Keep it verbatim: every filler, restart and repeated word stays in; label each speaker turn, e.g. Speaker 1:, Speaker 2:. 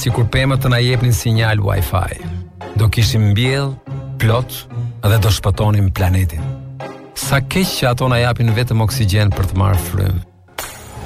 Speaker 1: si kur pemët të na jepnin sinjal Wi-Fi. Do kishim mbjell, plot dhe do shpëtonim planetin. Sa keq që ato na japin vetëm oksigjen për të marrë frymë.